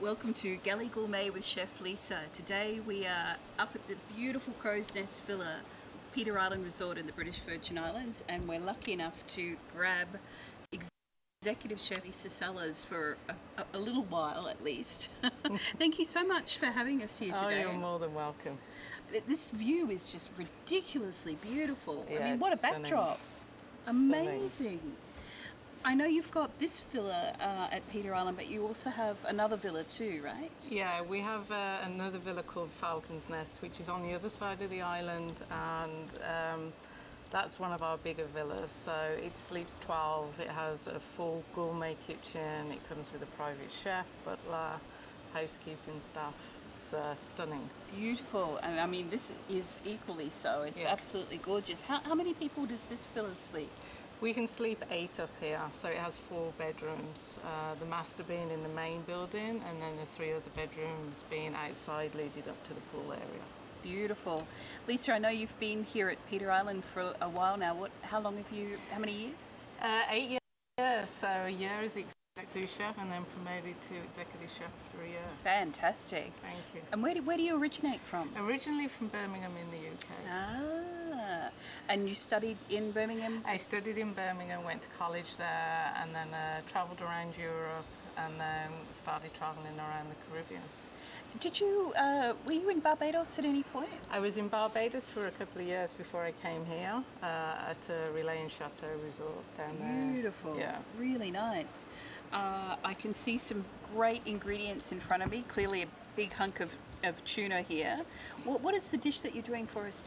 welcome to Galley Gourmet with Chef Lisa. Today we are up at the beautiful Crow's Nest Villa, Peter Island Resort in the British Virgin Islands, and we're lucky enough to grab Executive Chef Lisa Sellers for a little while at least. Thank you so much for having us here today. Oh, you're more than welcome. This view is just ridiculously beautiful. Yeah, I mean, what a stunning. backdrop. Amazing. I know you've got this villa at Peter Island, but you also have another villa too, right? Yeah, we have another villa called Falcon's Nest, which is on the other side of the island, and that's one of our bigger villas. So it sleeps 12, it has a full gourmet kitchen, it comes with a private chef, butler, housekeeping staff. It's stunning. Beautiful, and I mean this is equally so. It's absolutely gorgeous. How many people does this villa sleep? We can sleep 8 up here, so it has 4 bedrooms. The master being in the main building, and then the 3 other bedrooms being outside, leading up to the pool area. Beautiful. Lisa, I know you've been here at Peter Island for a while now. How many years? 8 years, so a year as sous chef and then promoted to executive chef for a year. Fantastic. Thank you. And where do you originate from? Originally from Birmingham in the UK. Ah, and you studied in Birmingham? I studied in Birmingham, went to college there, and then travelled around Europe, and then started travelling around the Caribbean. Were you in Barbados at any point? I was in Barbados for a couple of years before I came here at a Relais and Chateau resort down there. Beautiful. Yeah. Really nice. I can see some great ingredients in front of me. Clearly a big hunk of tuna here. What is the dish that you're doing for us